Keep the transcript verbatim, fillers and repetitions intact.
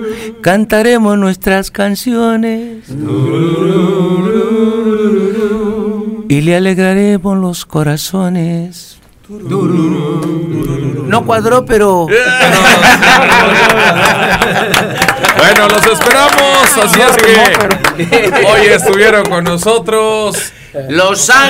cantaremos nuestras canciones y le alegraremos los corazones. No cuadró, pero... Bueno, los esperamos, así es que hoy estuvieron con nosotros Los Ángeles.